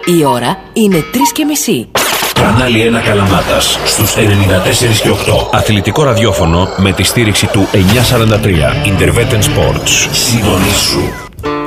Η ώρα είναι 3:30. Κανάλι 1 Καλαμάτας στους 94 και 8. Αθλητικό ραδιόφωνο με τη στήριξη του 943. Interveten Sports. Συντονίσου.